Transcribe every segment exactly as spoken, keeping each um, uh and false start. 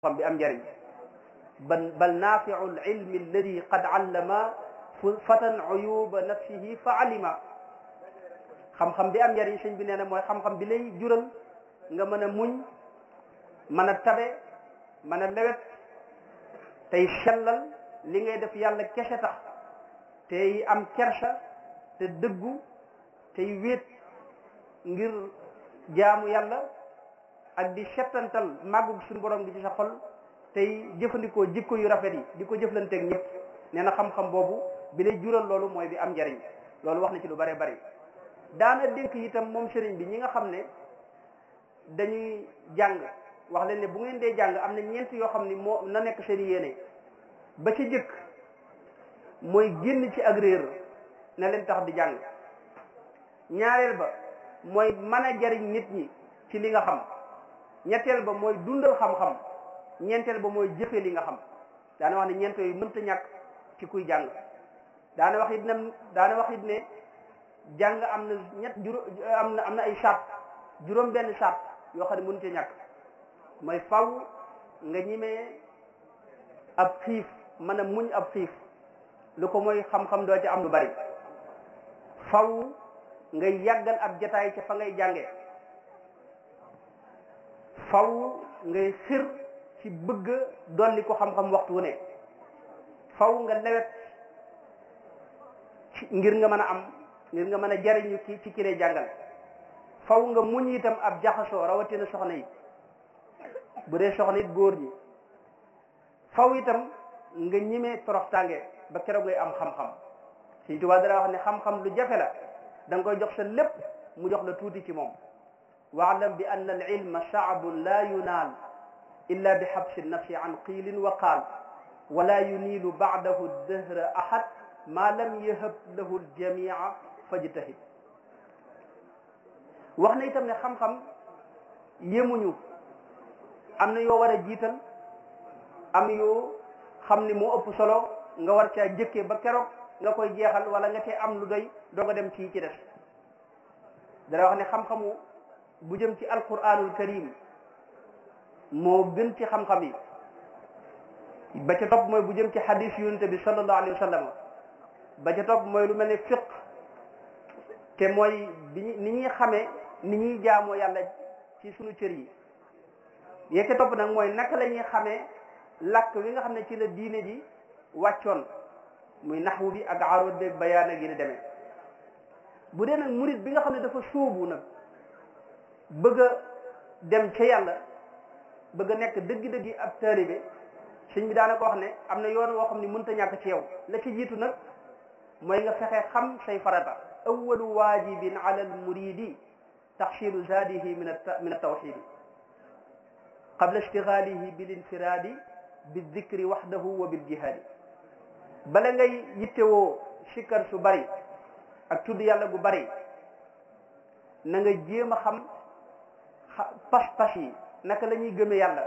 xam bi am njariñ bal bal naafiu lilmi alladi qad allama fatan uyuba nafsihi fa alima xam-xam bi am njariñ sëñ bi nee na mooy xam-xam bi lay jural nga mën a muñ mën a tabe mën a lewet tey sellal li ngay def yàlla kese tax tey am kersa te dëggu tey wéet ngir jaamu yàlla ak di settantal màggug suñu borom gi ci sa xol tey jëfandikoo jikko yu rafet yi di ko jëflanteeg ñëpp nee na xam-xam boobu bi lay jural loolu mooy bi am njariñ loolu wax na ci lu bare bari daana dénk itam moom sëriñ bi ñi nga xam ne dañuy jàng wax leen ne bu ngeen dee jàng am na ñeent yoo xam ni moo na nekk seen yéene ba ci jëkk mooy génn ci ak réer na leen tax di jàng ñaareel ba mooy mën a jariñ nit ñi ci li nga xam ñetteel ba mooy dundal xam-xam ñeenteel ba mooy jëfe li nga xam daana wax ne ñeent yooyu mënta ñàkk ci kuy jàng daana wax it ne daana wax it ne jàng am na ñett juróom am na am na ay sart juróom benn sart yoo xam ne mënut a ñàkk mooy faw nga ñimee ab xiif mën a muñ ab xiif lu ko mooy xam-xam doo ci am lu bari faw ngay yàggal ab jataay ca fa ngay jànge faw ngay xir ci bëgg dolli ko xam-xam waxtu wu ne faw nga lewet ci ngir nga mën a am ngir nga mën a jariñu ci ci ki lay jàngal faw nga muñ itam ab jaxasoo rawatina soxna yi bu dee soxna it góor ñi faw itam nga ñimee toroxtaange ba keroog ngay am xam-xam Sëñ Tuubaa dara wax ne xam-xam lu jafe la da nga koy jox sa lépp mu jox la tuuti ci moom waalam bi anna al ilma shaabun la yunaal illa bi xabsi nafsi an qiilin wa qaal wala yuniilu baadahu dahra ahad ma lam yahab lahu aljamia fajtahid wax na itam ne xam-xam yemuñu am na yoo war a jiital am yoo xam ni moo ëpp solo nga war caa jëkkee ba keroog nga koy jeexal wala nga cee am lu doy doo nga dem ci ci des dara wax ne xam-xamu bu jëm ci alquranul karim moo gën ci xam-xam yi ba ca topp mooy bu jëm ci hadis yonent bi sallallahu alayhi wa sallam ba ca topp mooy lu mel ne fiq te mooy bi ni ñuy xamee ni ñuy jaamoo yàlla ci sunu cër yi yekk topp nag mooy naka la ñuy xamee làkk wi nga xam ne ci la diine ji wàccoon muy naxwu bi ak aroot beeg bayaan ak yi ne demee bu dee nag murit bi nga xam ne dafa sóobu nag bëgg a dem ca yàlla bëgg a nekk dëgg-dëgg ab taalibe sëñ bi daana ko wax ne am na yoon woo xam ne mënta ñàkk ci yow la ci jiitu nag mooy nga fexe xam say farata awalu waajibin ala al muridi taxsilu zaadihi min min altawxidi qabla ishtigaalihi bil infiraadi bi dikri waxdahu wa bil jihaadi bala ngay yittewoo sikkar su bari ak tudd yàlla gu bari na nga jéem a xam pas-pas yi naka la ñuy gëme yàlla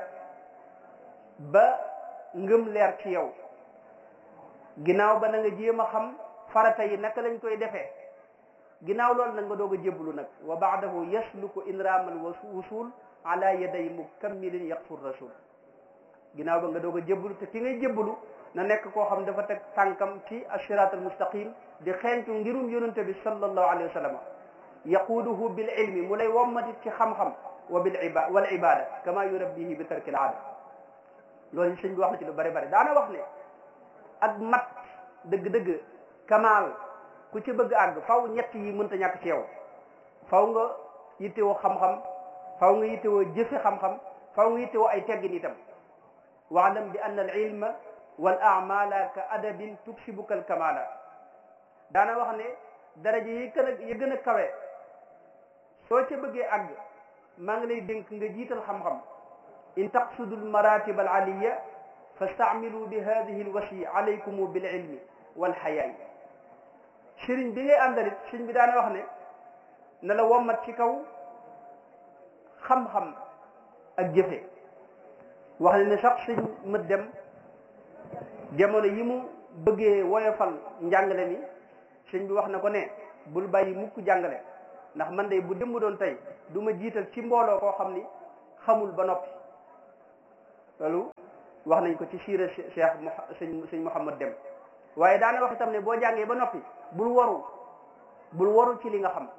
ba ngëm leer ci yow ginnaaw ba na nga jéem a xam farata yi naka lañ koy defee ginnaaw loolu nag nga doog a jébbalu nag wa baadahu yasluku inramal wusul ala yaday mukammilin yaqfur rasul ginnaaw ba nga doog a jébbalu te ki ngay jébbalu na nekk koo xam dafa teg tànkam ci asirat al mustaqim di xeeñtu ngirum yonente bi sallallahu alayhi wa sallam yaquuduhu bil ilmi mu lay wommatit ci xam-xam wa bil iba wal ibada kama yurabbihi bi tarki al aada loolu sëñ bi wax na ci lu bëri bëri daana wax ne ak mat dëgg-dëgg kamaal ku ci bëgg àgg faw ñett yi mënta ñàkk ci yow faw nga yittewoo xam-xam faw nga yittewoo jëfe xam-xam faw nga yittewoo ay teggin itam waalam bi anna al ilma wal amala ka adabin tuksibuka al kamala daana wax ne daraja yi gën a yi gën a kawe soo ca bëggee àgg maa ngi lay dénk nga jiital xam-xam in taqsudu al maratib al aliya fastaamilu bi hadihi al wasi alaykum bil ilmi wal xayaay sëriñ bi ngay àndalit sëriñ bi daana wax ne na la wommat ci kaw xam-xam ak jëfe wax ne ne sax sëriñ mët dem jamono yi mu bëggee woyofal njàngale mi sëriñ bi wax na ko ne bul bàyyi mukk jàngale ndax man de bu démb doon tey du ma jiital ci mbooloo koo xam ni xamul ba noppi loolu wax nañ ko ci siira cheikh sëñ sëñ Mouhamad Dem waaye daana wax itam ne boo jàngee ba noppi bul waru bul waru ci li nga xam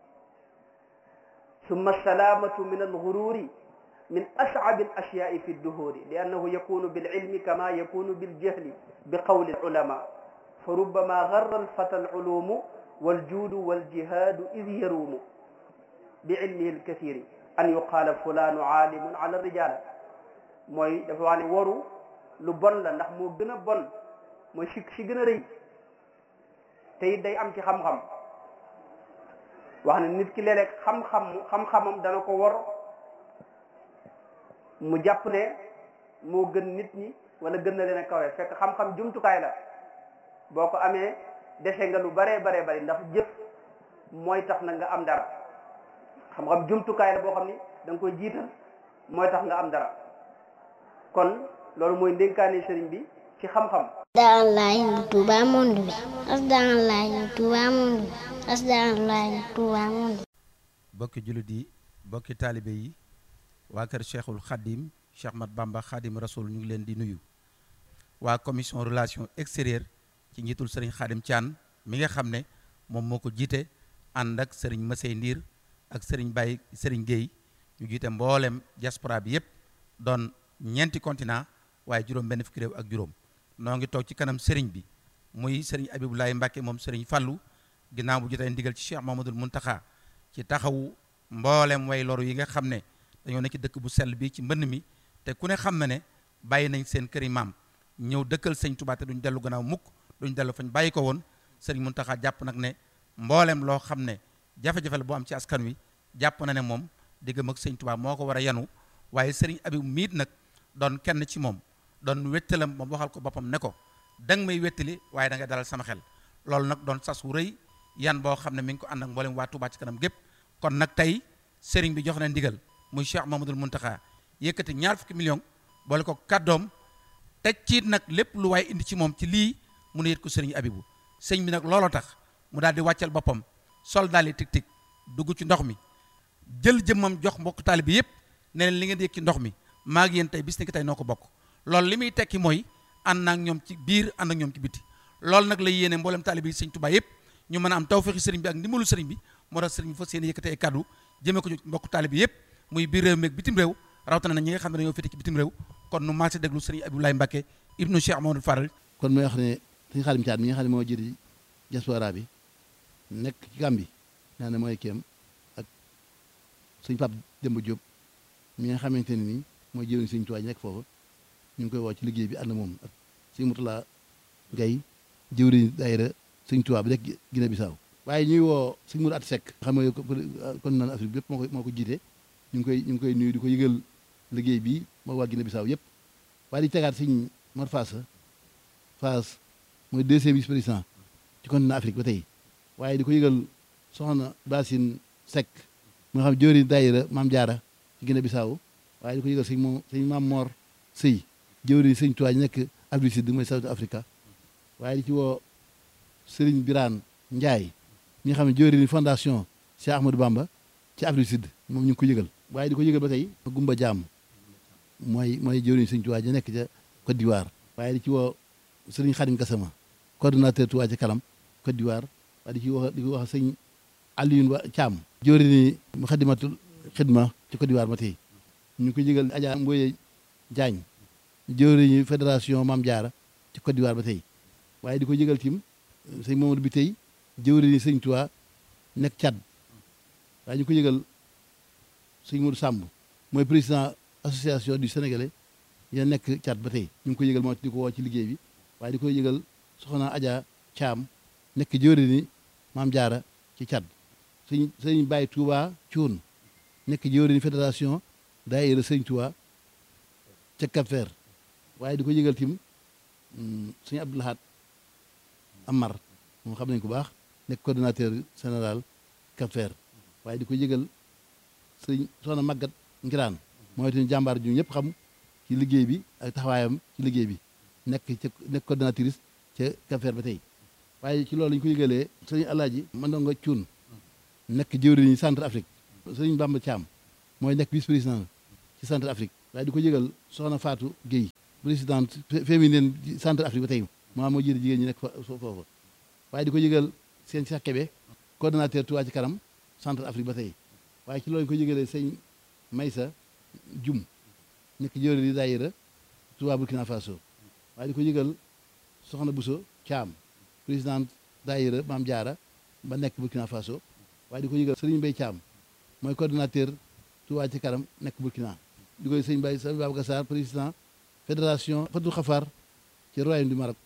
summa salaamatu min alxururi min as'abi al-ashya'i fi ad-duhuri li annahu yakunu bil ilmi kama yakunu bil jahli bi qawli al-ulama fa rubbama gharra al-fata al-ulumu wal juudu wal jihaadu id yaruumu bi ilmihi al-kathiri an yuqaala fulaanu aalimun ala rijaal mooy dafa wax ne waru lu bon la ndax moo gën a bon mooy si si gën a rëy te it day am ci xam-xam wax ne nit ki léeg-léeg xam-xam xam-xamam dana ko war mu jàpp ne moo gën nit ñi wala gën na leen a kawe fekk xam-xam jumtukaay la boo ko amee dese nga lu baree baree bari ndax jëf mooy tax na nga am dara xam-xam jumtukaay la boo xam ni da nga koy jiital mooy tax nga am dara kon loolu mooy ndénkaane sëriñ bi ci xam-xam. Asdaalaay Touba monde bi Asdaalaay Touba monde bi Asdaalaay Touba monde bi. bokki jullit yi bokki taalibe yi waa kër Cheikhul Khadim Cheikh Mat Bamba Khadim Rasoul ñu ngi leen di nuyu waa commission relation extérieure ci njiitul sëriñ Khadim Thian mi nga xam ne moom moo ko jiite ànd ak sëriñ Massey Ndiir ak sëriñ Baye sëriñ Guèye ñu jiite mboolem diaspora bi yëpp doon ñeenti continent waaye juróom benn fukki réew ak juróom noo ngi toog ci kanam sëriñ bi muy sëriñ Abibulaay Mbàkke moom sëriñ Fallu ginnaaw bu jotee ndigal ci Cheikh Mamadul Muntaxa ci taxawu mboolem way loru yi nga xam ne dañoo nekk ci dëkk bu sell bi ci mbënn mi te ku ne xam na ne bàyyi nañ seen këri maam ñëw dëkkal sëñ Tuubaa te duñ dellu gannaaw mukk duñ dellu fañ bàyyi ko woon sëriñ Muntaxa jàpp nag ne mboolem loo xam ne jafe-jafe la boo am ci askan wi jàpp na ne moom diggam ak sëñ Tuubaa moo ko war a yanu waaye sëriñ Abib miit nag doon kenn ci moom doon wettalam moom waxal ko boppam ne ko danga may wettali waaye da nga dalal sama xel loolu nag doon sas wu rëy yan boo xam ne mi ngi ko ànd ak mboolem waa Touba ci kanam gépp kon nag tey sëriñ bi jox na ndigal muy Cheikh Mamadul Muntaxa yëkkati ñaar fukki million boole ko kàddoom teg ciit nag lépp lu waaye indi ci moom ci lii mu ne yët ko sëriñ Abibu sëñ bi nag looloo tax mu daal di wàccal boppam sol daal di tig tig dugg ci ndox mi jël jëmmam jox mbokk taali bi yëpp ne leen li ngeen di yëg ci ndox mi maa ngi yéen tey bis ni ki tey noo ko bokk loolu li muy tekki mooy ànd ak ñoom ci biir ànd ak ñoom ci biti loolu nag la yéene mboolem taalibe yi sëñ Tuubaa yëpp ñu mën a am tawfeexi sëriñ bi ak ndimbalu sëriñ bi moo tax sëriñ bi fas yéene yëkkate ay kaddu jëmee ko ci mbokk taalibe yëpp muy biir réew mi ak bitim réew rawatina na ñi nga xam ne dañoo féete ci bitim réew kon nu maase déglu sëriñ Abdoulaye Mbacke ibnu Cheikh Mamadou Faral. kon mooy wax ne sëñ Xaadim Caat mi nga xam ne moo jiite diaspora bi nekk ci Gàmbi naa ne mooy kéem ak sëñ Pape Demba Diop mi nga xamante ne nii mooy jëriñ sëñ Tuubaa nekk foofu ñu ngi koy woo ci liggéey bi ànd moom ak sëñ Mutula Gay jëwriñ daayira sëñ Tuubaa bi nekk Guinée Bissau waaye ñuy woo sëñ Mourou At Seck xam nga kon naan Afrique bi yëpp moo ko moo ko jiite ñu ngi koy ñu ngi koy nuyu di ko yëgal liggéey bi moo waa Guinée Bissau yëpp waaye di tegaat sëñ Mor Fass Fass mooy deuxième vice président ci continent Afrique ba tey waaye di ko yëgal soxna Basine Seck moo xam jëwriñ daayira Maam Jaara ci Guinée Bissau waaye di ko yëgal sëñ moom sëñ Maam Mor Sëy jëwriñ sëñ Tuubaa nekk Afrique Sud mooy South Africa waaye di ci woo Sëriñ Biraan Njaay ñi nga xam ne jëwriñ fondation Cheikh Ahmadou Bamba ci Afrique Sud moom ñu ngi ko yëgal waaye di ko yëgal ba tey Gumba Jaam mooy mooy jëwriñ sëñ Tuubaa ja nekk ca Côte d'Ivoire waaye di ci woo Sëriñ Xadim Gassama coordonnateur Tuubaa ci kanam Côte d'Ivoire waaye di ci wax di ko wax sëñ Alioune Wa Thiam jëwriñ Muxaddamatul Xidma ci Côte d'Ivoire ba tey ñu ngi ko yëgal Adja Mboye Diagne jëwriñu fédération Maam Jaara ci Côte d'Ivoire ba tey waaye di ko yëgal tim sëñ Mamadou bi tey jëwriñu sëñ Tuubaa nekk Tchad waaye ñu ko yëgal sëñ Modou Samb mooy président association du Sénégalais ya nekk Tchad ba tey ñu ngi ko yëgal moo di ko woo ci liggéey bi waaye di ko yëgal soxna Adja Thiam nekk jëwriñu Maam Jaara ci Tchad sëñ sëñ Baye Touba Thioune nekk jëwriñu fédération daayira sëñ Tuubaa ca Cap-Vert waaye di ko yëgal tim sëñ Abdou Lahad Amar moom xam nañ ko baax nekk coordonnateur général Cap-Vert waaye di ko yëgal sëñ soxna Magat Ngiraan mooy itam jàmbaar ju ñëpp xam ci liggéey bi ak taxawaayam ci liggéey bi nekk ca nekk coordonnatrice ca Cap-Vert ba tey waaye ci loolu lañu ko yëgalee sëñ Alaaji Mandonga Cuun nekk jëwriñu Centre Afrique sëñ Bamba Thiam mooy nekk vice président ci Centre Afrique waaye di ko yëgal soxna Fatou Guèye présidente féminine centre Afrique ba tey maa moo jiite jigéen ñi nekk foofu waaye di ko yëgal seen Cheikh Kébé coordonnateur Touba ci kanam centre Afrique ba tey waaye ci loolu ko yëgalee sëñ Maysa Jum nekk jëwri di daayira Touba Burkina Faso waaye di ko yëgal soxna Bousso Thiam présidente daayira Maam Jaara ba nekk Burkina Faso waaye di ko yëgal Serigne Mbaye Thiam mooy coordonnateur Touba ci kanam nekk Burkina di koy sëñ Baye sëñ Babacar Sarr président fédération Fatou Khafar ci royaume du Maroc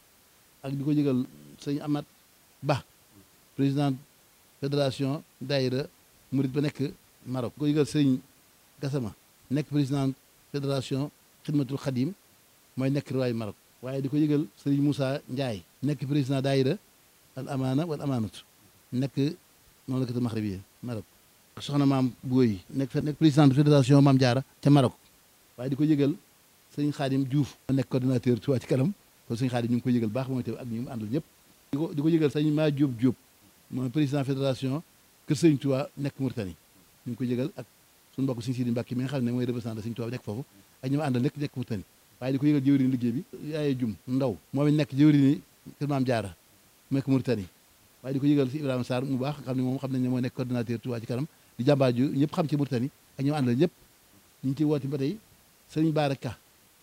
ak di ko yëgal sëñ Amat Ba président fédération daayira Murid ba nekk Maroc di ko yëgal sëñ Gassama nekk président fédération Xidmatul Xadim mooy nekk royaume Maroc waaye di ko yëgal sëriñ Moussa Ndiaye nekk président daayira al amaana wal amaanatu nekk mamlakatul maxribiya Maroc soxna maam Booy nekk nekk président fédération Maam Jaara ca Maroc waaye di ko yëgal sëñ Xaadim Diouf moo nekk coordonnateur Touba ci kanam kon sëñ Xaadim ñu ngi ko yëgal baax moom itam ak ñu mu àndal ñëpp di ko di ko yëgal sëñ maa Diop Diop mooy président fédération kër sëñ Touba nekk Mauritanie ñu ngi ko yëgal ak suñu mbokk sëñ Sidi Mbàkke mi nga xam ne mooy représentant sëñ Touba nekk foofu ak ñu mu àndal nekk nekk Mauritanie waaye di ko yëgal jëwriñ liggéey bi yaaye jum ndaw moom it nekk jëwriñ kër Maam Jaara mu nekk Mauritanie waaye di ko yëgal si Ibrahima Sarr mu baax xam ne moom xam nañ ne moo nekk coordonnateur Touba ci kanam di jàmbaar ju ñëpp xam ci Mauritanie ak ñu àndal ñëpp ñu ngi ci woote ba tey sëriñ Baara Ka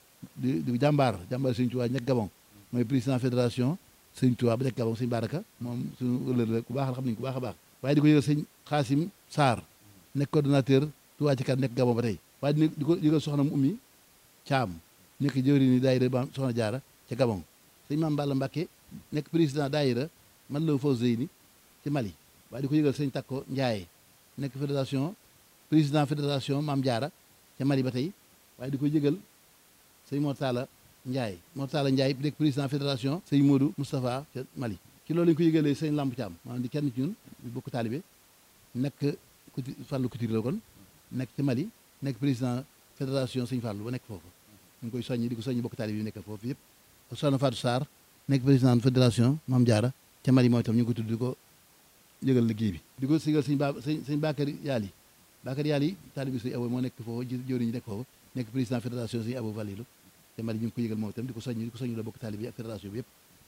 di di jàmbaar jàmbaar sëriñ Touba nekk Gabon mooy président fédération sëriñ Touba ba nekk Gabon sëriñ Baara Ka moom suñu ëllëg la ku baax la xam nañ ku baax a baax waaye di ko yëgal sëñ Xaasim Sarr nekk coordonnateur Touba ci kanam nekk Gabon ba tey waaye di ko yëgal soxna mu ummi Caam nekk jëwriñ ni daayira ba soxna Jaara ca Gabon sëñ Maam Balla Mbàkke nekk président daayira man la Fawzeyni ci Mali waaye di ko yëgal sëñ Takko Ndiaye nekk fédération président fédération Maam Jaara ca Mali ba tey waaye di ko yëgal sëñ Mortala Ndiaye Mortala Ndiaye nekk président fédération sëñ Modou Moustapha ca Mali ci loolu lañu ko yëgalee sëñ Lamp Thiam maanaam di kenn ci ñun bokk taalibe nekk kuti Fàllu Couture la kon nekk ca Mali nekk président fédération sëñ Fàllu ba nekk foofu ñu ngi koy soññi di ko soññi bokk taalibe yi nekk foofu yëpp soxna Fatou Sarr nekk président fédération Maam Jaara ca Mali mooy itam ñu ngi ko tudd di ko yëgal liggéey bi di ko sigal sëñ ba sëñ sëñ Bakary Yaali Bakary Yaali taalibe sëñ Abo moo nekk foofu jëwriñ ñi nekk foofu nekk président fédération sëñ Abo Valilu te Mali ñu ngi ko yëgal moom itam di ko soññi di ko soññi la bokk taalibe yi ak fédération bi yëpp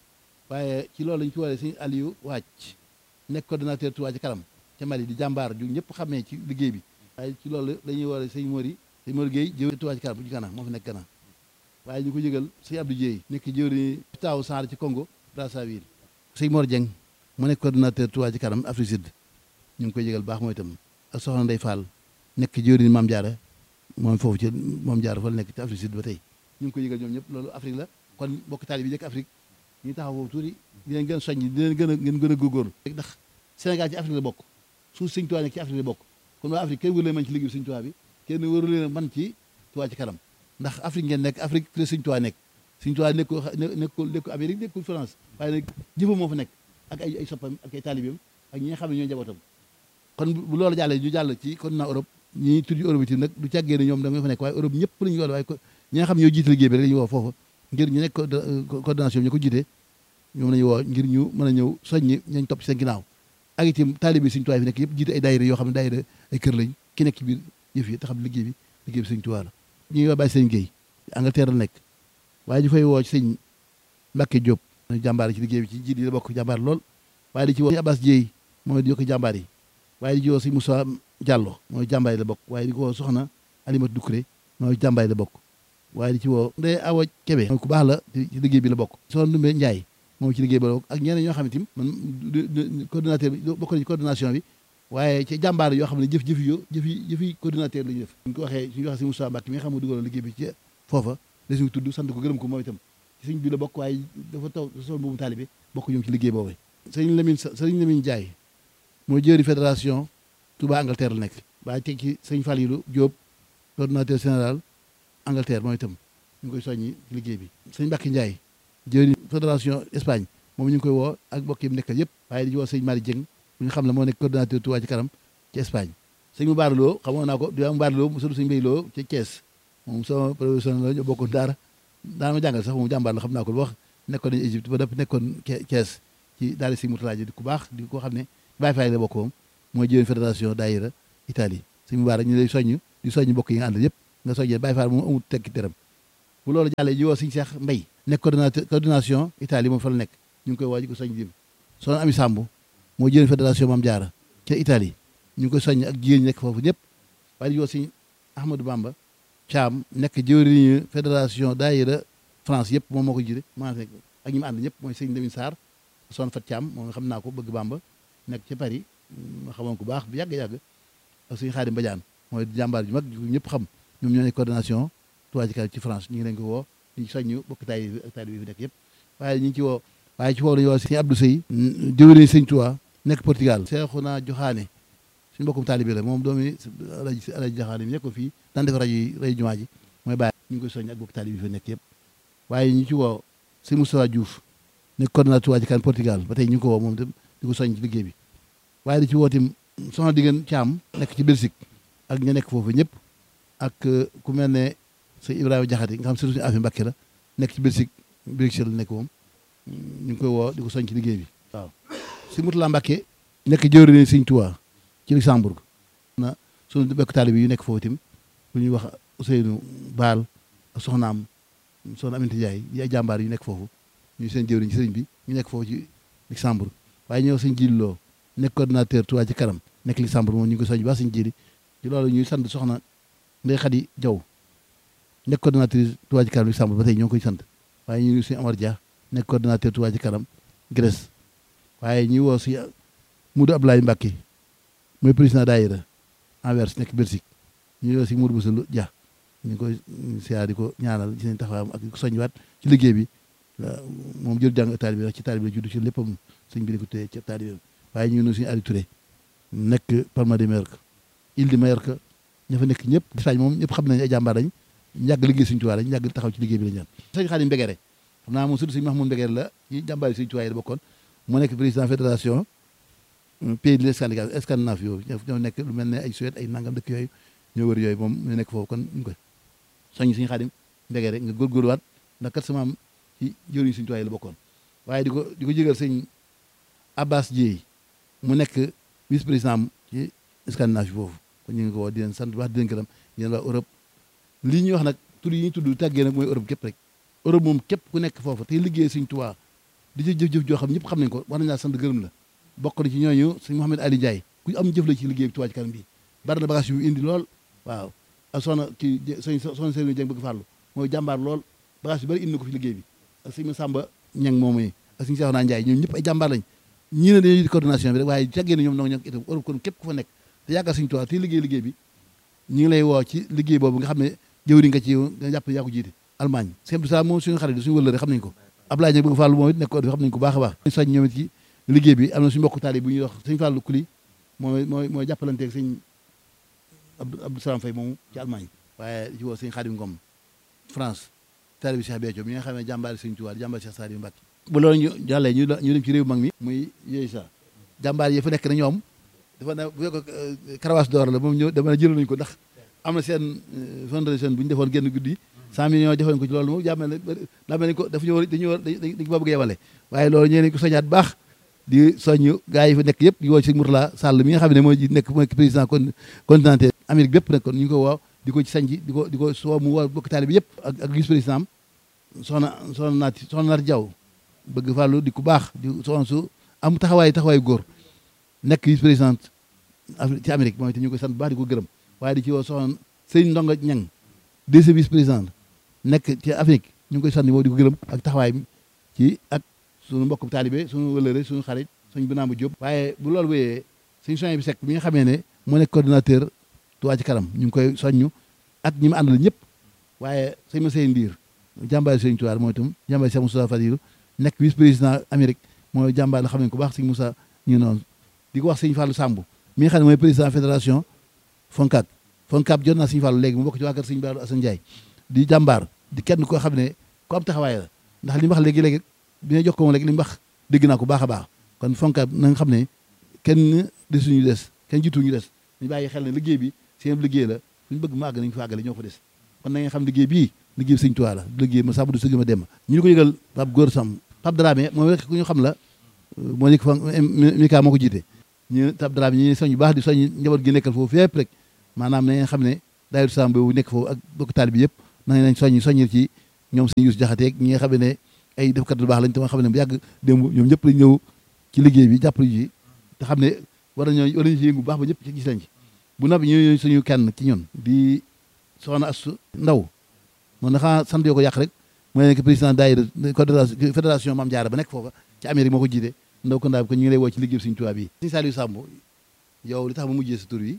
waaye ci loolu lañu ci waree sëñ Aliou Wàcc nekk coordonnateur Touba ci kanam ca Mali di jàmbaar ju ñëpp xamee ci liggéey bi waaye ci loolu dañuy waree sëñ Mori sëñ Mori Gueye jëwriñ Touba ci kanam bu ci Gana moo fi nekk Gana waaye ñu ko yëgal sëñ Abdou Dieye nekk jëwriñ taaw Sarr ci Congo Brazzaville sëñ Mor Dieng mu nekk coordonnateur Touba ci kanam Afrique Sud ñu ngi koy yëgal baax mooy itam ak soxna Ndey Fall nekk jëwriñ Maam Jaara moom foofu ci Maam Jaara fa la nekk ci Afrique Sud ba tey ñu ngi koy yëgal ñoom ñëpp loolu Afrique la kon bokk taalibe bi nekk Afrique ñu taxaw foofu tuuti di leen gën a soññ di leen gën a ngeen gën a góorgóorlu ndax Sénégal ci Afrique la bokk suuf sëñ Touba nekk ci Afrique la bokk kon waa Afrique kenn wëru leen man ci liggéey bi sëñ Touba bi kenn wëru leen man ci Touba ci kanam ndax Afrique ngeen nekk Afrique fi la sëñ Touba nekk sëñ Touba nekkul nekkul nekkul Amérique nekkul France waaye nag jëfam moo fa nekk ak ay ay soppam ak ay taalibeem ak ñi nga xam ne ñooy njabootam kon bu loolu jàllee ñu jàll ci continent Europe ñi tudd Europe itam nag du càggee ne ñoom da nga fa nekk waaye Europe ñëpp la ñu woo waaye ñi nga xam ne ñoo jiite liggéey bi rek la ñu woo foofu ngir ñu nekk coordination bi ñu ko jiite ñoom la ñu woo ngir ñu mën a ñëw soññi ñañ topp ci seen ginnaaw ak itam taalibe sëñ Tuubaa fi nekk yëpp jiite ay daayira yoo xam ne daayira ay kër lañ ki nekk ci biir yëf yi te xam liggéey bi liggéey bi sëñ Tuubaa la ñuy waa bàyyi sëñ Guèye Angleterre la nekk waaye ñu fay woo ci sëñ Mbàkke Diop jàmbaar ci liggéey bi ci jiit yi la bokk jàmbaar lool waaye di ci woo sëñ Abbas Dieye moom di yokk jàmbaar yi waaye di ci woo sëñ Moussa Diallo mooy jàmbaar yi la bokk waaye di ko woo soxna Alimatu Dukuré mooy jàmbaar yi la bokk waaye di ci woo Ndeye Awa Kébé mooy ku baax la ci liggéey bi la bokk soxna Ndumbe Ndiaye moom ci liggéey bi la bokk ak ñeneen ñoo xam ne tim man coordinateur bi bokk na ci coordination bi waaye ci jàmbaar yoo xam ne jëf jëf yo jëfi jëfi coordinateur la ñu def ñu ko waxee suñu waxee si Moussa Mbacke mi nga xam ne dugaloon liggéey bi ci foofa la suñu tudd sant ko gërëm ko moom itam ci suñ bi la bokk waaye dafa taw sol boobu taalibe bokk ñoom ci liggéey boobu sëriñ Lamine sëriñ Lamine Ndiaye mooy jëri fédération Touba Angleterre la nekk waaye teg ci sëñ Falilou Diop coordinateur général Angleterre moom itam ñu ngi koy soññi ci liggéey bi sëñ Mbacke Ndiaye jëri fédération Espagne moom ñu ngi koy woo ak mbokk yi mu nekkal yëpp waaye di woo sëñ Malick Dieng bu ñu xam ne moo nekk coordinateur Touba ci kanam ci Espagne sëñ mu baaraloo xamoon naa ko di am baaraloo mu sëñ Mbay Loo ci Thiès moom sama professionnel la ñoo bokkoon daara daana ma jàngal sax moom jàmbaar la xam naa ko lu wax nekkoon nañu Égypte ba dëpp nekkoon Thiès ci daal si Mourtala di ku baax di ko xam ne Baye Faye la bokk moom mooy jëwén fédération daayira Italie sëñ mu baara ñu lay soññ di soññ mbokk yi nga àndal yëpp nga soññee Baye Fall moom amul tekki tëram bu loolu jàllee ñu woo Sëñ Cheikh Mbay nekk coordonnateur coordination Italie moom fa la nekk ñu ngi koy woo di ko soñ dim soxna Ami Samb moo jëriñ fédération Mame Diarra ca Italie ñu ngi koy soññ ak jigéen ñi nekk foofu ñëpp waaye di woo Sëñ Ahmadou Bamba Thiam nekk jëwriñu fédération daayira France yëpp moom moo ko jiite maa nekk ak ñi mu ànd ñëpp mooy Sëñ Lamine Sarr soxna Fat Thiam moom xam naa ko bëgg Bamba nekk ca Paris ma xamoon ko baax bu yàgg-yàgg ak Sëñ Xaadim Badiane mooy jàmbaar ju mag ñëpp xam ñoom ñoo nekk coordination Touba Ca Kanam ci France ñu ngi leen ko woo ñu soññu bokk taay bi ak taay bi fi nekk yëpp waaye ñu ngi ci woo waaye ci woo lañu woo Sëñ Abdou Sey jëwriñ Sëñ Touba nekk Portugal Seexuna Joxaane suñu bokkum taalibe la moom doomi alaji alaji Joxaane mi nekkoon fii daan def rajo yi rajo jumaa ji mooy bàyyi ñu ngi koy soññ ak bokk taalibe bi fi nekk yëpp waaye ñu ci woo Sëñ Moustapha Diouf nekk coordinateur Touba Ca Kanam Portugal ba tey ñu ngi ko woo moom tam di ko soññ ci liggéey bi waaye di ci woo tim soxna Digeen Caam nekk ci Belgique ak ña nekk foofu ñëpp ak ku mel ne sëñ Ibrahima Jaxate nga xam surtout suñu affaire Mbàkke la nekk ci Belgique Bruxelles la nekk moom ñu ngi koy woo di ko soñ ci liggéey bi waaw si Mutula Mbàkke nekk jëwriñ Sëñ Tuubaa ci Luxembourg na suñu bekk taalibe yu nekk foofu tim bu ñuy wax Ousseynou Baal ak soxnaam soxna Aminata Ndiaye yi ay jàmbaar yu nekk foofu ñu seen jëwriñ ci sëriñ bi ñu nekk foofu ci Luxembourg waaye ñëw sëñ Jilloo nekk coordinateur Touba Ca Kanam nekk Luxembourg moom ñu ngi ko soñ ba sëñ jili ci loolu ñuy sant soxna Ndey Xadi Jaw nekk coordinatrice Touba Ca Kanam Luxembourg ba tey ñoo ngi koy sant waaye ñu ngi sëñ Amar Dia nekk coordinateur Touba Ca Kanam Grèce waaye ñuy woo si Moudou Abdoulaye Mbacke mooy président daayira Anvers nekk Belgique ñu woo si Moudou Boussa Dia ñu ngi koy siyaar di ko ñaanal ci seen taxawaayam ak ko soññiwaat ci liggéey bi moom jël jàng taalibe bi wax ci taalibe bi juddu ci léppam sëñ bi di ko téye ci taalibe bi waaye ñu ngi nuyu suñu Aliou Touré nekk Palma de Mallorca Île de Mallorca ña fa nekk ñëpp Espagne moom ñëpp xam nañ ay jàmbaar lañ ñàgg liggéey Sëñ Tuubaa lañ ñàgg taxaw ci liggéey bi lañ ñaan sëñ Xaadim Mbegere xam naa moom surtout sëñ Mahmoud Mbegere la ci jàmbaar yi Sëñ Tuubaa yi la bokkoon mu nekk président fédération pays de Scandinave yooyu ñoo nekk lu mel ne ay Suède ay nangam dëkk yooyu ñoo wër yooyu moom ñu nekk foofu kon ñu koy soñ sëñ Xaadim Mbegere nga góorgóorluwaat ndax kat sama am ci jëriñ Sëñ Tuubaa yi la bokkoon waaye di ko di ko jégal sëñ Abbas Dieye mu nekk vice président ci Scandinave foofu kon ñu ngi ko woo di leen sant wax di leen gërëm di leen waa Europe lii ñuy wax nag tur yi ñuy tudd tàggee nag mooy Europe képp rek Europe moom képp ku nekk foofu te liggéey Sëñ Tuubaa di ci jëf-jëf joo xam ñëpp xam nañ ko war nañ laa sant gërëm la bokk na ci ñooñu sëñ Mouhamed Ali Ndiaye ku am jëf la ci liggéey bi Touba Ca Kanam bi bari na bagage yu indi lool waaw ak soxna ci soñ soxna Sëriñ Jeng bëgg fàllu mooy jàmbaar lool bagage yu bari indi na ko fi liggéey bi ak sëñ Samba Ñang moom yi ak sëñ Seexuna Njaay ñoom ñëpp ay jàmbaar lañ ñii ne dañuy di coordination bi rek waaye tàggee na ñoom noo ñoo itam Europe kon képp ku fa nekk te yaakaar Sëñ Tuubaa te liggéey liggéey bi ñu ngi lay woo ci liggéey boobu nga xam ne jëwriñ nga ci nga jàpp yaa ko jiite Allemagne sëñ Abdou Salaam moom suñu xarit suñu wëllëre xam nañ ko Ablaye Ñang bëgg Fàllu moom it nekk ko xam nañ ko baax a baax soñ ñoom it ci liggéey bi am na suñu mbokk taali bu ñuy wax sëñ Fàllu Kuli mooy mooy mooy jàppalanteeg sëñ Abdou Salaam Fay moomu ci Allemagne waaye ci woo sëñ Xaadim Ngom France taali bi Cheikh Béthio mi nga xam ne jàmbaari Sëñ Tuubaa jàmbaari Cheikh Saliou Mbacké bu loolu ñu jàllee ñu ñu dem ci réew mag mi muy yooyu sa jàmbaar yi fa nekk na ñoom dafa ne bu fekk karawaas d'or la moom ñëw dama ne jël nañu ko ndax am na seen fondation bu ñu defoon génn guddi cent millions defoon ko ci loolu moom jàmmel ne daa mel ni ko dafa ñëw dañu war dañ ko bëgg yebale waaye loolu ñee nañ ko soñaat baax di soññ gars yi fa nekk yëpp di woo ci Mourtala Sall mi nga xam ne mooy nekk mooy président continental Amérique bépp nag kon ñu ngi ko woo di ko ci sañ di ko di ko soo mu woo bokk taalibe bi yëpp ak ak vice président am soxna soxna naati soxna naati Jaw bëgg fàllu di ku baax di soxna su am taxawaay taxawaay góor nekk vice président ci Amérique mooy te ñu koy sant bu baax di ko gërëm waaye di ci woo soxna sëñ Ndonga Ñang deuxième vice président nekk ci Afrique ñu ngi koy sant moo di ko gërëm ak taxawaay ci ak suñu mbokk taalibe suñu wëlëre suñu xarit suñu Binaama Jóob waaye bu loolu wéyee suñu soñ bi sekk mi nga xamee ne moo nekk coordinateur Touba Ca Kanam ñu ngi koy soññu ak ñi mu àndal ñëpp waaye sëñ ma sey ndiir jàmbaari sëñ Tuubaa mooy itam jàmbaari Cheikh Moussa Fadilu nekk vice président Amérique mooy jàmbaar la xam nañ ko baax sëñ Moussa ñu noonu di ko wax sëñ Fallou Samb mi nga xam ne mooy président fédération Foncab Foncab jot naa sëñ Fallou léegi mu bokk ci waa kër sëñ Baaru Assane Ndiaye di jàmbaar di kenn koo xam ne ko am taxawaay la ndax li mu wax léegi-léegi bi nga jox ko moom léegi li mu wax dégg naa ko baax a baax kon Foncab na nga xam ne kenn desuñu des kenn jiituñu des ñu bàyyi xel ne liggéey bi seen liggéey la suñu bëgg mu àgg nañ fa àggale ñoo fa des kon na nga xam liggéey bii liggéey sëñ Tuubaa la liggéey ma sàmm du sëgg ma dem ñu ko yëgal Pape Góor Sam Pape Dramé moom rek ku ñu xam la moo nekk fa Mika moo ko jiite ñu Pape Dramé ñu soñ bu baax di soñ njaboot gi nekkal foofu fépp rek maanaam na ngeen xam ne daayira Sam boobu nekk foofu ak bokk taali bi yëpp nañ nañ soññ soññil ci ñoom sëñ Yuusu Jaxate ñi nga xam ne ay defkat lu baax lañ te ma xam ne bu yàgg démb ñoom ñëpp lañ ñëw ci liggéey bi jàppale ji te xam ne war nañoo war nañu ci yëngu bu baax ba ñëpp ci gis nañ ci bu noppi ñu suñu kenn ci ñun di soxna Astu Ndaw moom dafa sant yoo ko yàq rek mooy nekk président daayira fédération Maam Jaara ba nekk foofa ci Amérique moo ko jiite ndaw ko ndaa bi ko ñu ngi lay woo ci liggéey Sëñ Tuubaa bi Sëñ Saliou Samb yow li tax ma mujjee sa tur wi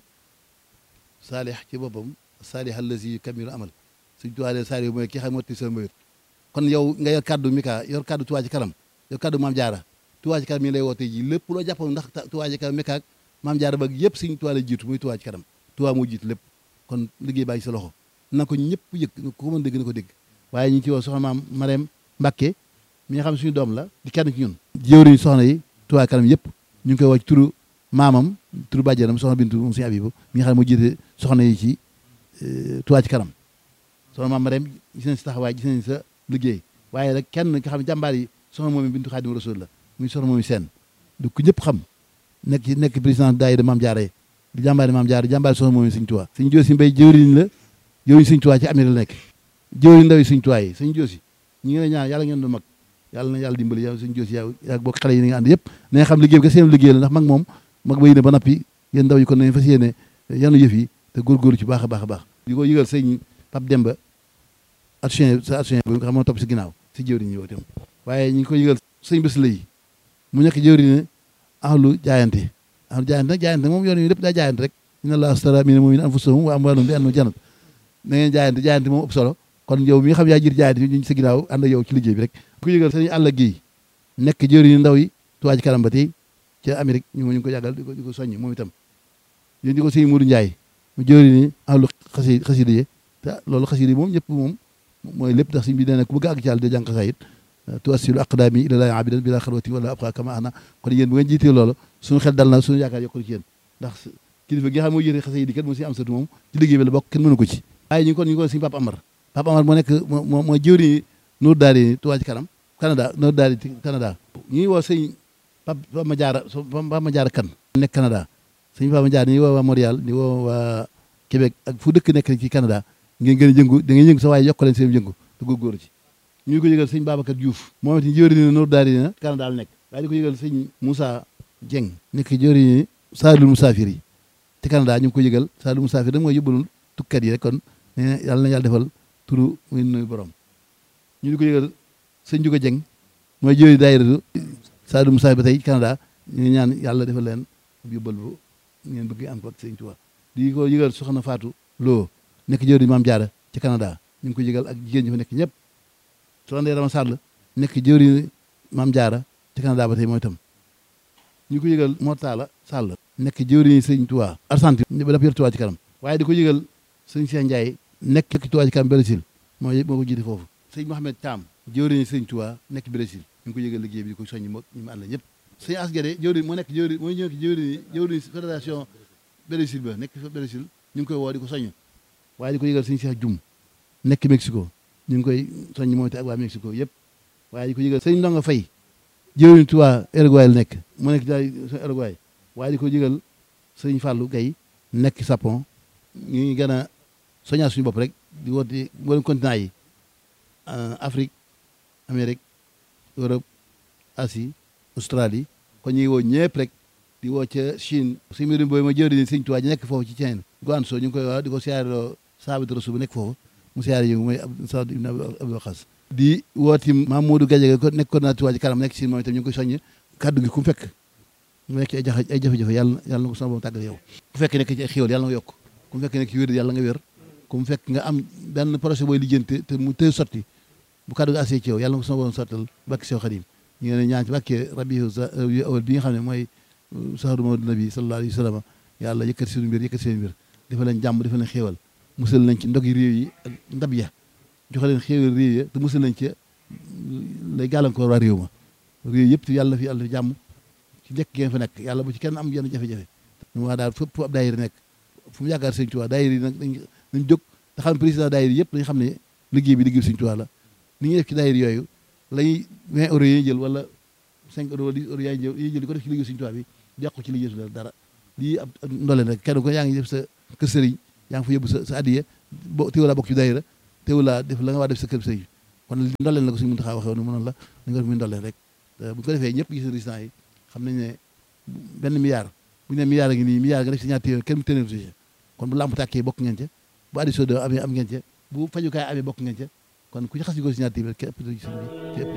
saalih ci boppam saalih allazi kamilu amal Sëñ Tuubaa de Saliou mooy ki xam motti sa mbayut kon yow nga yor kaddu Mika yor kaddu Touba Ca Kanam yor kaddu Maam Jaara Touba Ca Kanam mi ngi lay woo tey ji lépp loo jàppoon ndax Touba Ca Kanam Mika ak Maam Jaara ba yëpp Sëñ Tuubaa la jiitu muy Touba Ca Kanam Touba moo jiitu lépp kon liggéey baa ngi sa loxo na ko ñëpp yëg ko mën dégg na ko dégg waaye ñu ngi ci woo soxna maam Marème Mbacke mi nga xam ne suñu doom la di kenn ci ñun jëwriñ soxna yi Touba Ca Kanam yëpp ñu ngi koy woo ci turu maamam turu bàjjenam soxna Bintu moom suñu Abibu mi nga xam ne moo jiite soxna yi ci Touba Ca Kanam soxna maam Marème gis nañ sa taxawaay gis nañ sa liggéey waaye nag kenn nga xam ne jàmbaar yi soxna moom Bintu Xaadimu Rasuul la muy soxna moom seen du ko ñëpp xam nekk ci nekk président daayira Maam Jaara yi di jàmbaari Maam Jaara jàmbaari soxna moom Sëñ Tuubaa Sëñ Joosi Mbay jëwriñ la jëwriñ Sëñ Tuubaa ci Amérique la nekk jëwriñ ndaw yi Sëñ Tuubaa yi Sëñ Joosi ñi ngi lay ñaan yàlla ngeen doon mag yàlla na yàlla dimbali yow Sëñ Joosi yow yaa bokk xale yi ni nga ànd yëpp na nga xam liggéey bi ka seen liggéey la ndax mag moom mag ba yéene ba nappi yéen ndaw yi kon nañ fas yéene yanu yëf yi te góorgóorlu ci baax a baax a baax di ko yëgal sëñ Pape Demba action sa action bi nga xam moo topp si ginnaaw si jëwriñ yi itam waaye ñu ngi ko yëgal sëñ bés la yi mu nekk jëwriñ ahlu jaayante ahlu jaayante nag jaayante moom yoon yi lépp daa jaayante rek inna allaha astara mina mu'minina anfusahum wa amwalahum bi anna jannat na ngeen jaayante jaayante moom ëpp solo kon yow mi nga xam yaa jiit jaayante ñu sa ginnaaw ànd ak yow ci liggéey bi rek ku yëgal sëñ Alla Guèye nekk jëwriñ ndaw yi Touba Ca Kanam ba tey ca Amérique ñu ngi ko yàggal di ko di ko soññ moom itam yéen di ko sëñ Mourou Ndiaye mu jëwriñ ahlu xasi xasida yi te loolu xasida yi moom ñëpp moom mooy lépp ndax sëñ bi nee na ku bëgg àgg ci Yàlla de jàng xasaayid tuwassilu aqdaami ilallaahi abidan bila xalwati wala abqa kama ana kon yéen bu ngeen jiitee loolu suñu xel dal na suñu yaakaar yokkul ci yéen ndax kilifa gi nga xam mooy yéene xasida yi kat moo si am satu moom ci liggéey bi la bokk kenn mënu ko ci waaye ñu ngi kon ñu ngi ko sëñ Papa Amar Papa Amar moo nekk moo mooy jëwriñ Nour Daari Touba Ca Kanam Canada Nour Daari Canada ñu ngi woo sëñ Papa Madiara Papa Madiara Kan nekk Canada sëñ Papa Madiara ñu ngi woo waa Montréal di woo waa Québec ak fu dëkk nekk ci Canada ngeen gën a jëngu da ngeen yëngu sa waaye yokk leen seen jëngu te góorgóorlu ci ñu ngi ko yëgal sëñ Babacar Diouf moom it jëwriñ Nour Daari na Canada la nekk waaye di ko yëgal sëñ Moussa Dieng nekk jëwriñ Saalul Musaafir yi ci Canada ñu ngi ko yëgal Saalul Musaafir da mooy yóbbalul tukkat yi rek kon nee na yàlla na yàlla defal turu muy nuyu borom ñu di ko yëgal sëñ Juga Dieng mooy jëwriñ daayira Saalul Musaafir ba tey Canada ñu ngi ñaan yàlla defal leen yóbbal bu ngeen bëgg am ko ak sëñ Tuubaa di ko yëgal soxna Fatou Lo nekk jëwriñ Maam Jaara ci Canada ñu ngi ko yëgal ak jigéen ñi fa nekk ñëpp soxna Ndeye Rama Sall nekk jëwriñ Maam Jaara ci Canada ba tey mooy itam ñu ko yëgal Mortala Sall nekk jëwriñ sëñ Tuubaa Argentine ba dafa yor Touba Ca Kanam waaye di ko yëgal sëñ Cheikh Ndiaye nekk Touba Ca Kanam Brésil mooy moo ko jiite foofu sëñ Mohamed Thiam jëwriñ sëñ Tuubaa nekk Brésil ñu ngi ko yëgal liggéey bi di ko soññi moo ñu mu ànd la ñëpp sëñ Asgade jëwriñ moo nekk jëwriñ mooy ñëw jëwriñ jëwriñ fédération Brésil ba nekk Brésil ñu ngi koy woo di ko soññ waaye di ko yëgal sëñ Cheikh Dioum nekk Mexico ñu ngi koy soññ moom te ak waa Mexico yëpp waaye di ko yëgal sëñ Ndonga Fay jëwriñ Touba Uruguay la nekk mu nekk daal Uruguay waaye di ko yëgal sëñ Fallou Gaye nekk Japon ñu ngi gën a soññaa suñu bopp rek di woote mboolem continent yi Afrique Amérique Europe Asie Australie kon ñu ngi woo ñëpp rek di woo ca Chine suñu mbirum booy ma jëwriñ sëñ Tuubaa ji nekk foofu ci Chine Guangzhou ñu ngi koy wax di ko siyaareloo Saabit Rasul bu nekk foofu mu siyaare yi mooy Saad ibn Abi Waqaas di wooti Mamadou Gadiaga ko nekk coordinateur Touba Ca Kanam nekk Chine moom itam ñu ngi koy soññ kaddu gi ku mu fekk mu nekk ci ay jafe ay jafe-jafe yàlla yàlla na ko sama borom tàggal yow ku fekk nekk ci ay xéwal yàlla nga yokk ku mu fekk nekk ci wér yàlla nga wér ku mu fekk nga am benn projet booy lijjanti te mu tëy sotti bu kaddu gi asee ci yow yàlla na ko sama borom sottal bakki Seex Xaadim ñu ngi leen ñaan ci bàkkee rabiu awal bi nga xam ne mooy sahru mawlid nabi sallallahu alayhi wa sallam yàlla yëkkati seen mbir yëkkati seen mbir dafa leen jàmm dafa leen xéewal musal nañ ci ndogi réew yi ak ndab ya joxe leen xéewal réew ya te musal nañ ci lay gàllankoor waa réew ma réew yëpp yàlla fi yàlla fi jàmm ci njëkk ngeen fa nekk yàlla bu ci kenn am yenn jafe-jafe ñu wax daal fépp ab daayira nekk fu mu yaakaar sëñ Tuubaa daayira yi nag dañ dañ jóg te xam président daayira yëpp dañ xam ne liggéey bi liggéey sëñ Tuubaa la ni ñuy def ci daayira yooyu lañuy vingt euros yi jël wala cinq euros wala dix euros yaay jël yi jël di ko def ci liggéey sëñ Tuubaa bi yàqu ci liggéey su dara lii ab ndole nag kenn ko yaa ngi def sa kër sëriñ yaa ngi fa yóbbu sa sa addiye bo teewulaa bokk ci daayira teewulaa def la nga war def sa kër sëriñ kon ndolleen la ko suñu Muntaxa waxee woon mënoon la da nga def muy ndolleen rek bu ko defee ñëpp gis résultat yi xam nañ ne benn milliard bu ñu ne milliard a ngi nii milliard nga def si ñaar téeméer kenn mu téeméer si kon bu lamp tàkkee bokk ngeen ca bu addi soo amee am ngeen ca bu fajukaay amee bokk ngeen ca kon ku ci xas ñu ko si ñaar téeméer kenn ëpp ci sëñ bi